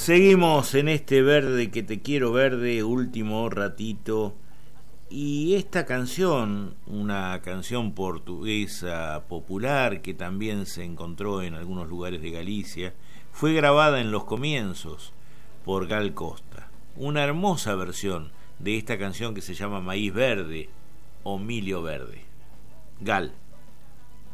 Seguimos en este verde que te quiero verde, último ratito. Y esta canción, una canción portuguesa popular que también se encontró en algunos lugares de Galicia, fue grabada en los comienzos por Gal Costa. Una hermosa versión de esta canción que se llama Maíz Verde o Milio Verde. Gal.